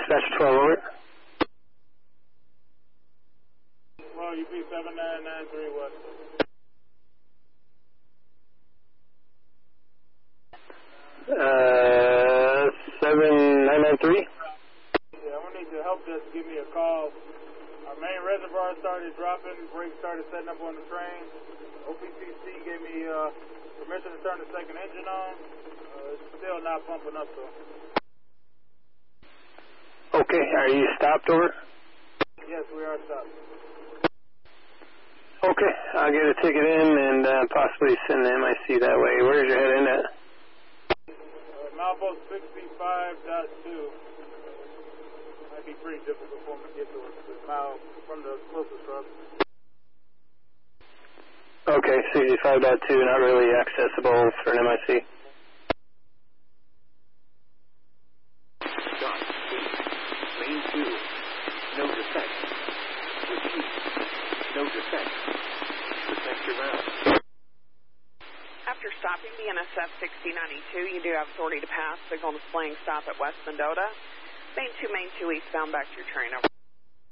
Dispatch 12, over. Well, UP 7993 West. 7993? Yeah, I'm gonna need your help. Just give me a call. Our main reservoir started dropping, brakes started setting up on the train. OPCC gave me permission to turn the second engine on. It's still not pumping up though. Okay, are you stopped, over? Yes, we are stopped. Okay, I'll get a ticket in and possibly send the MIC that way. Where's your head in at? Milepost 65.2. Might be pretty difficult for me to get to it. It's a mile from the closest truck. Okay, 65.2, not really accessible for an MIC. Dot 8, lane 2, no defect. Repeat, no defect. Protect your route. After stopping the NSF 6092, you do have authority to pass. Signal displaying stop at West Mendota. Main 2 eastbound back to your train. Over.